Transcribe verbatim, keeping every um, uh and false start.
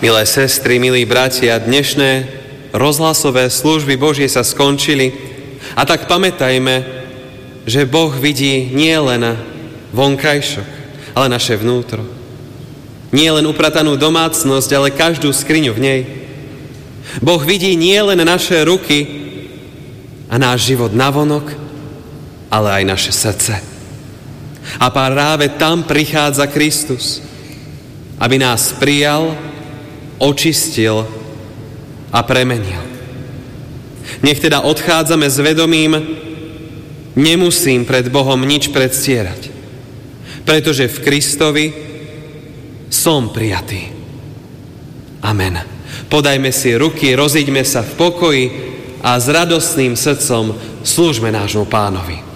Milé sestry, milí bratia, dnešné rozhlasové služby Božie sa skončili a tak pamätajme, že Boh vidí nie len vonkajšok, ale naše vnútro. Nie len upratanú domácnosť, ale každú skriňu v nej. Boh vidí nie len naše ruky a náš život navonok, ale aj naše srdce. A práve tam prichádza Kristus, aby nás prijal, očistil a premenil. Nech teda odchádzame s vedomím, nemusím pred Bohom nič predstierať, pretože v Kristovi som prijatý. Amen. Podajme si ruky, rozíďme sa v pokoji a s radostným srdcom slúžme nášmu Pánovi.